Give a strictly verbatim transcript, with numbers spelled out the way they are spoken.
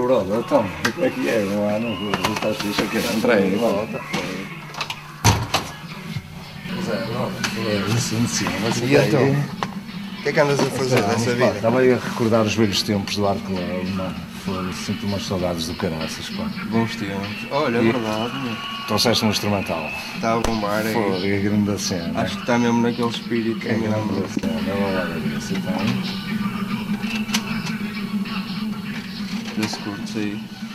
brother, então, como é que é? Não há, não vou estar fixe aqui, entrei, volta. Zé, brother, sim, sim, mas e então? O que é que andas a fazer dessa vida? Estava aí a recordar os velhos tempos do Arco Leve, mano. Sinto umas saudades do caraças, pá. Bons tempos. Olha, é verdade, meu. Trouxeste um instrumental. Está a bombar aí. Foda, que grande cena. Acho que está mesmo naquele espírito. Que é grande cena, vamos lá ver isso então. Desse curto aí.